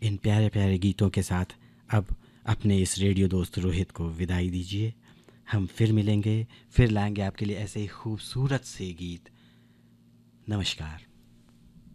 इन प्यारे प्यारे गीतों के साथ अब अपने इस रेडियो दोस्त रोहित को विदाई दीजिए। हम फिर मिलेंगे, फिर लाएंगे आपके लिए ऐसे ही खूबसूरत से गीत। नमस्कार।